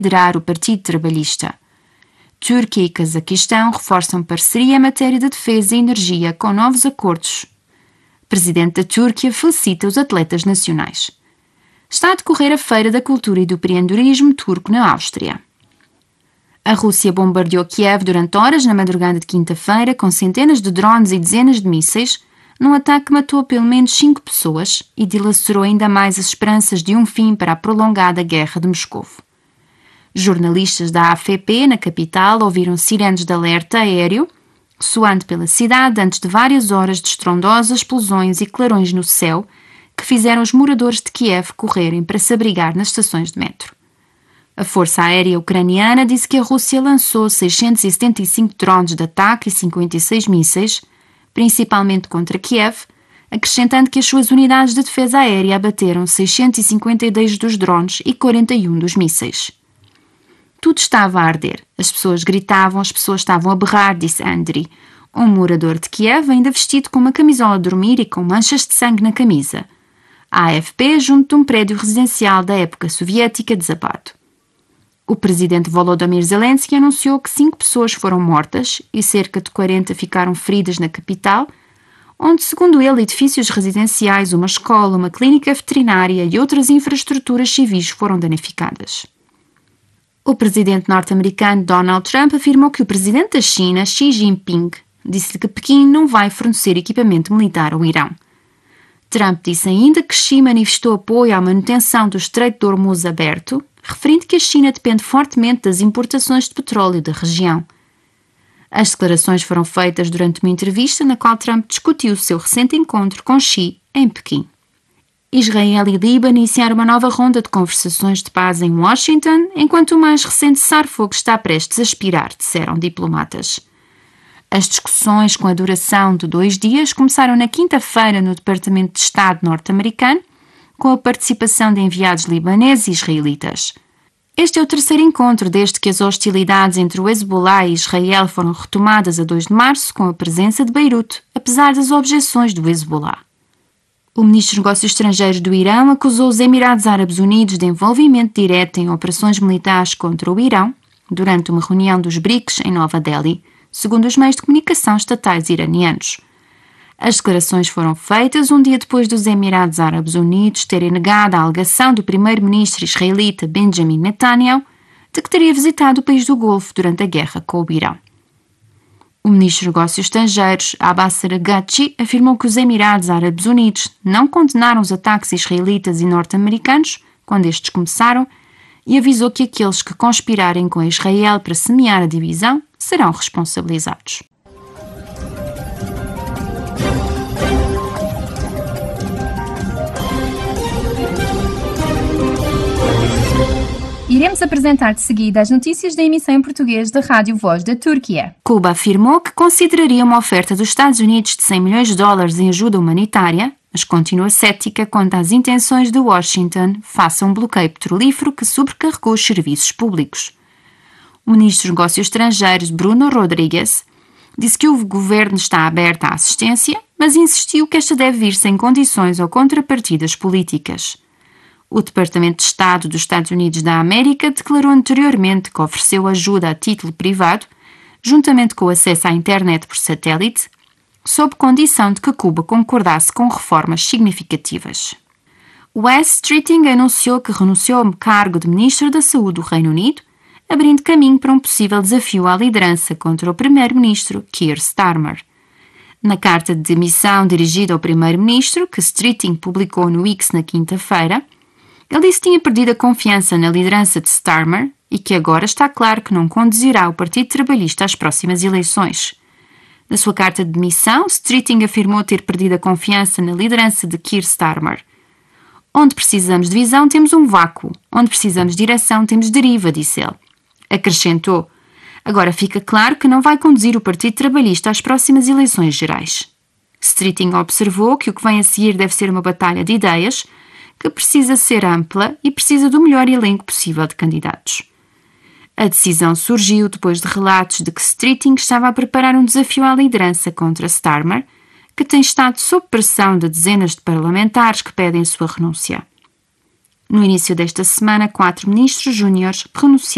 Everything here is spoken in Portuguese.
liderar o Partido Trabalhista. Turquia e Cazaquistão reforçam parceria em matéria de defesa e energia com novos acordos. O presidente da Turquia felicita os atletas nacionais. Está a decorrer a Feira da Cultura e do Empreendedorismo Turco na Áustria. A Rússia bombardeou Kiev durante horas na madrugada de quinta-feira com centenas de drones e dezenas de mísseis, num ataque que matou pelo menos 5 pessoas e dilacerou ainda mais as esperanças de um fim para a prolongada guerra de Moscovo. Jornalistas da AFP, na capital, ouviram sirenes de alerta aéreo, soando pela cidade antes de várias horas de estrondosas explosões e clarões no céu que fizeram os moradores de Kiev correrem para se abrigar nas estações de metro. A Força Aérea Ucraniana disse que a Rússia lançou 675 drones de ataque e 56 mísseis, principalmente contra Kiev, acrescentando que as suas unidades de defesa aérea abateram 652 dos drones e 41 dos mísseis. Tudo estava a arder. As pessoas gritavam, as pessoas estavam a berrar, disse Andriy, um morador de Kiev ainda vestido com uma camisola de dormir e com manchas de sangue na camisa. A AFP junto de um prédio residencial da época soviética desabado. O presidente Volodymyr Zelensky anunciou que 5 pessoas foram mortas e cerca de 40 ficaram feridas na capital, onde, segundo ele, edifícios residenciais, uma escola, uma clínica veterinária e outras infraestruturas civis foram danificadas. O presidente norte-americano Donald Trump afirmou que o presidente da China, Xi Jinping, disse-lhe que Pequim não vai fornecer equipamento militar ao Irão. Trump disse ainda que Xi manifestou apoio à manutenção do Estreito de Hormuz aberto, referindo que a China depende fortemente das importações de petróleo da região. As declarações foram feitas durante uma entrevista na qual Trump discutiu o seu recente encontro com Xi em Pequim. Israel e Líbano iniciaram uma nova ronda de conversações de paz em Washington, enquanto o mais recente cessar-fogo está prestes a expirar, disseram diplomatas. As discussões, com a duração de 2 dias, começaram na quinta-feira no Departamento de Estado norte-americano, com a participação de enviados libaneses e israelitas. Este é o terceiro encontro desde que as hostilidades entre o Hezbollah e Israel foram retomadas a 2 de março, com a presença de Beirute, apesar das objeções do Hezbollah. O ministro dos Negócios Estrangeiros do Irão acusou os Emirados Árabes Unidos de envolvimento direto em operações militares contra o Irão durante uma reunião dos BRICS em Nova Delhi, segundo os meios de comunicação estatais iranianos. As declarações foram feitas um dia depois dos Emirados Árabes Unidos terem negado a alegação do primeiro-ministro israelita Benjamin Netanyahu de que teria visitado o país do Golfo durante a guerra com o Irão. O ministro dos Negócios Estrangeiros, Abbas Araghchi, afirmou que os Emirados Árabes Unidos não condenaram os ataques israelitas e norte-americanos quando estes começaram e avisou que aqueles que conspirarem com Israel para semear a divisão serão responsabilizados. Iremos apresentar de seguida as notícias da emissão em português da Rádio Voz da Turquia. Cuba afirmou que consideraria uma oferta dos Estados Unidos de 100 milhões de dólares em ajuda humanitária, mas continua cética quanto às intenções de Washington face a um bloqueio petrolífero que sobrecarregou os serviços públicos. O ministro dos Negócios Estrangeiros, Bruno Rodrigues, disse que o governo está aberto à assistência, mas insistiu que esta deve vir sem condições ou contrapartidas políticas. O Departamento de Estado dos Estados Unidos da América declarou anteriormente que ofereceu ajuda a título privado, juntamente com o acesso à internet por satélite, sob condição de que Cuba concordasse com reformas significativas. Wes Streeting anunciou que renunciou ao cargo de Ministro da Saúde do Reino Unido, abrindo caminho para um possível desafio à liderança contra o Primeiro-Ministro Keir Starmer. Na carta de demissão dirigida ao Primeiro-Ministro, que Streeting publicou no X na quinta-feira, ele disse que tinha perdido a confiança na liderança de Starmer e que agora está claro que não conduzirá o Partido Trabalhista às próximas eleições. Na sua carta de demissão, Streeting afirmou ter perdido a confiança na liderança de Keir Starmer. Onde precisamos de visão, temos um vácuo. Onde precisamos de direção, temos deriva, disse ele. Acrescentou: agora fica claro que não vai conduzir o Partido Trabalhista às próximas eleições gerais. Streeting observou que o que vem a seguir deve ser uma batalha de ideias, que precisa ser ampla e precisa do melhor elenco possível de candidatos. A decisão surgiu depois de relatos de que Streeting estava a preparar um desafio à liderança contra Starmer, que tem estado sob pressão de dezenas de parlamentares que pedem sua renúncia. No início desta semana, 4 ministros júniores renunciaram